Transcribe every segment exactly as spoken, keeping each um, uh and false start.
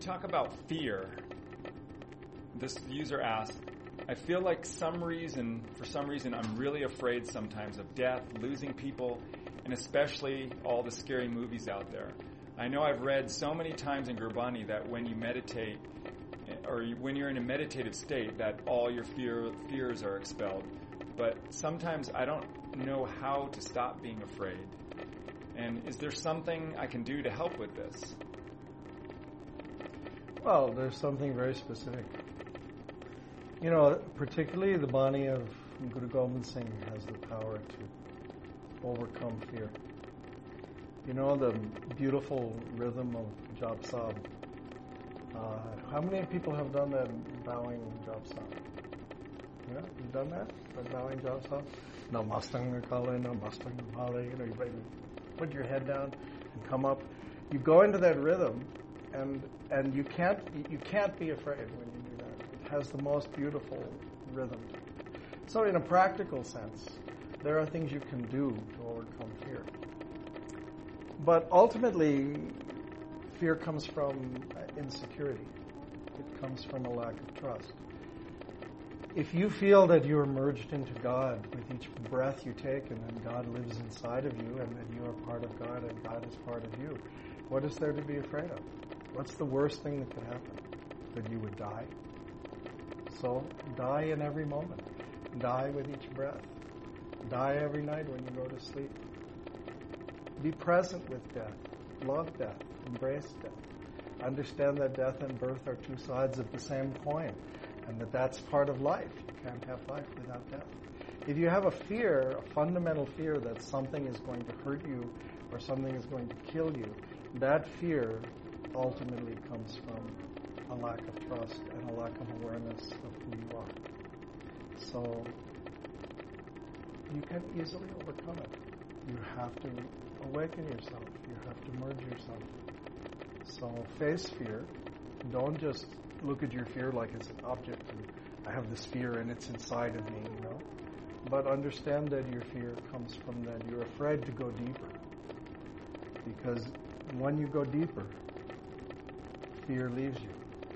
talk about fear. This user asked, I feel like some reason, for some reason, I'm really afraid sometimes of death, losing people, and especially all the scary movies out there. I know I've read so many times in Gurbani that when you meditate, or when you're in a meditative state, that all your fear, fears are expelled. But sometimes I don't know how to stop being afraid. And is there something I can do to help with this? Well, there's something very specific. You know, particularly the Bani of Guru Gobind Singh has the power to overcome fear. You know the beautiful rhythm of Jap Sahib. Uh, how many people have done that bowing Jap Sahib? Yeah, you've done that? That bowing Jap Sahib? No Mustang Kale, no Mustang Male. You know, you put your head down and come up. You go into that rhythm, and and you can't you can't be afraid when you do that. It has the most beautiful rhythm. So, in a practical sense, there are things you can do to overcome fear. But ultimately, fear comes from insecurity. It comes from a lack of trust. If you feel that you're merged into God with each breath you take, and that God lives inside of you, and that you are part of God, and God is part of you, what is there to be afraid of? What's the worst thing that could happen? That you would die. So, die in every moment. Die with each breath. Die every night when you go to sleep. Be present with death. Love death. Embrace death. Understand that death and birth are two sides of the same coin, and that that's part of life. You can't have life without death. If you have a fear, a fundamental fear that something is going to hurt you or something is going to kill you, that fear ultimately comes from a lack of trust and a lack of awareness of who you are. So you can easily overcome it. You have to awaken yourself. You have to merge yourself. So face fear. Don't just look at your fear like it's an object and I have this fear and it's inside of me, you know. But understand that your fear comes from that you're afraid to go deeper. Because when you go deeper, fear leaves you.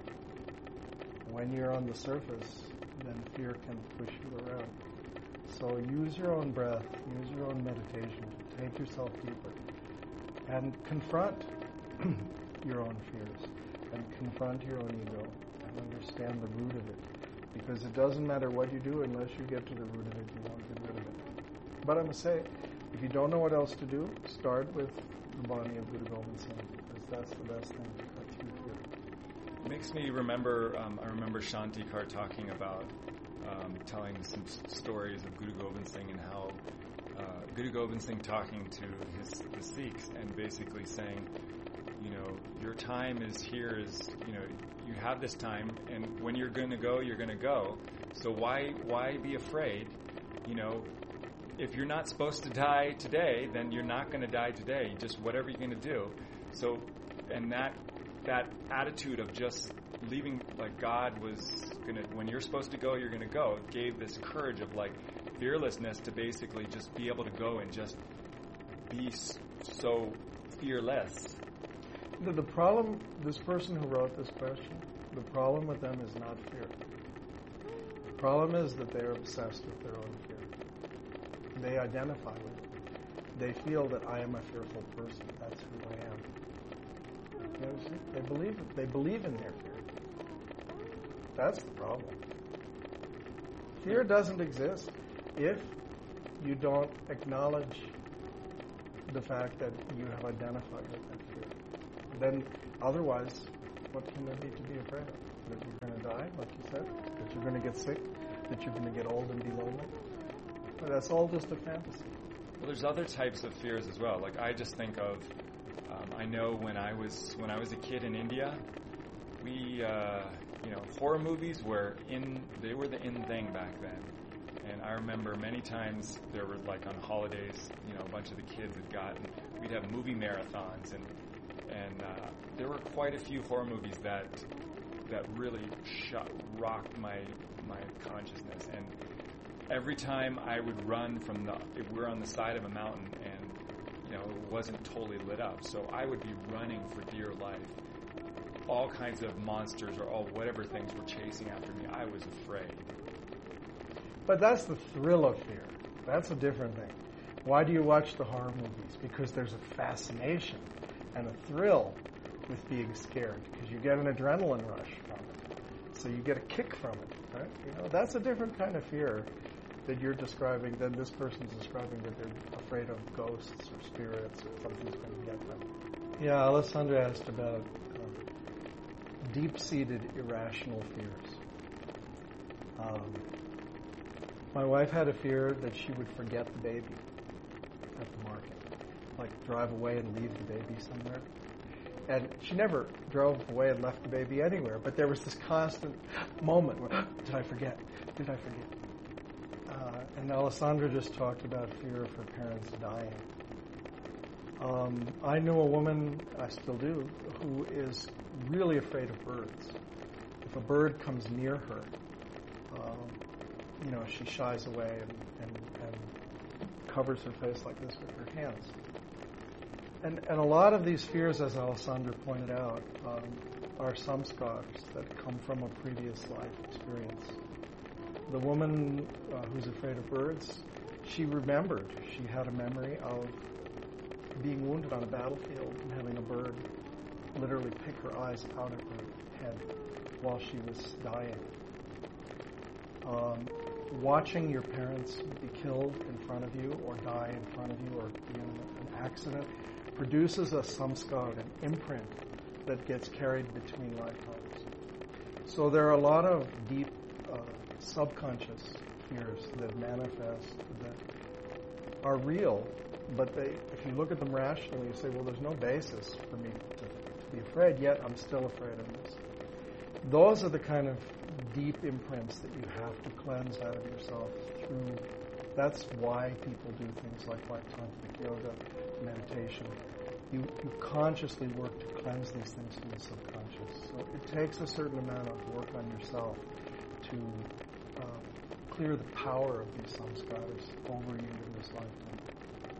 When you're on the surface, then fear can push you around. So use your own breath, use your own meditation to take yourself deeper and confront your own fears and confront your own ego and understand the root of it. Because it doesn't matter what you do unless you get to the root of it, you won't get rid of it. But I must say, if you don't know what else to do, start with the Bani of Guru Gobind Singh, because that's the best thing to cut through fear. It makes me remember, um, I remember Shantikar talking about um, telling some s- stories of Guru Gobind Singh and how uh, Guru Gobind Singh talking to his the Sikhs and basically saying, you know, your time is here is, you know, you have this time, and when you're going to go, you're going to go. So why why be afraid? You know, if you're not supposed to die today, then you're not going to die today. Just whatever you're going to do. So, and that that attitude of just leaving, like God was going to, when you're supposed to go, you're going to go, gave this courage of like fearlessness to basically just be able to go and just be so fearless. The, the problem, this person who wrote this question, the problem with them is not fear. The problem is that they're obsessed with their own fear. They identify with it. They feel that I am a fearful person. That's who I am. You know, they believe it. They believe in their fear. That's the problem. Fear doesn't exist if you don't acknowledge the fact that you have identified with that fear. Then otherwise, what can there be to be afraid of? That you're going to die, like you said? That you're going to get sick? That you're going to get old and be lonely? But that's all just a fantasy. Well, there's other types of fears as well. Like I just think of, um, I know when I was when I was a kid in India, we, uh, you know, horror movies were in, they were the in thing back then. And I remember many times there were like on holidays, you know, a bunch of the kids had gotten, we'd have movie marathons and and uh, there were quite a few horror movies that that really shot, rocked my my consciousness. And every time I would run from the, if we're on the side of a mountain and, you know, it wasn't totally lit up, so I would be running for dear life. all kinds of monsters or all whatever things were chasing after me, I was afraid. But that's the thrill of fear. That's a different thing. Why do you watch the horror movies? Because there's a fascination and a thrill with being scared, because you get an adrenaline rush from it. So you get a kick from it, right? You know, that's a different kind of fear that you're describing than this person's describing, that they're afraid of ghosts or spirits or something's going to get them. Yeah, Alessandra asked about um, deep-seated irrational fears. Um, my wife had a fear that she would forget the baby at the market, like drive away and leave the baby somewhere. And she never drove away and left the baby anywhere, but there was this constant moment where, did I forget? Did I forget? Uh, and Alessandra just talked about fear of her parents dying. Um, I knew a woman, I still do, who is really afraid of birds. If a bird comes near her, um, you know, she shies away and, and, and covers her face like this with her hands. And, and a lot of these fears, as Alessandra pointed out, um, are samskaras that come from a previous life experience. The woman uh, who's afraid of birds, she remembered, she had a memory of being wounded on a battlefield and having a bird literally pick her eyes out of her head while she was dying. Um, watching your parents be killed in front of you or die in front of you or be in an accident produces a samskar, an imprint that gets carried between lifetimes. So there are a lot of deep uh, subconscious fears that manifest that are real, but they, if you look at them rationally, you say, well, there's no basis for me to, to be afraid, yet I'm still afraid of this. Those are the kind of deep imprints that you have to cleanse out of yourself through. That's why people do things like Vairtantric yoga, meditation. You, you consciously work to cleanse these things from the subconscious. So it takes a certain amount of work on yourself to uh, clear the power of these samskaras over you in this lifetime.